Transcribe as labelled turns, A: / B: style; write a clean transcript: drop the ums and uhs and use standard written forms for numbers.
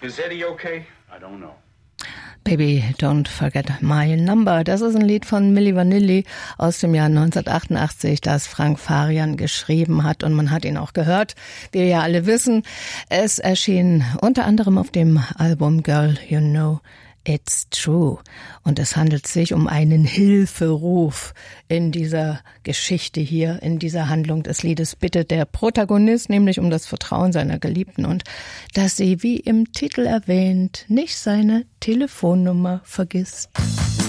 A: Is Eddie okay? I don't know.
B: Baby, don't forget my number. Das ist ein Lied von Milli Vanilli aus dem Jahr 1988, das Frank Farian geschrieben hat. Und man hat ihn auch gehört, wie wir ja alle wissen. Es erschien unter anderem auf dem Album Girl, You Know It's True. Und es handelt sich um einen Hilferuf in dieser Geschichte hier, in dieser Handlung des Liedes bittet der Protagonist nämlich um das Vertrauen seiner Geliebten und dass sie, wie im Titel erwähnt, nicht seine Telefonnummer vergisst.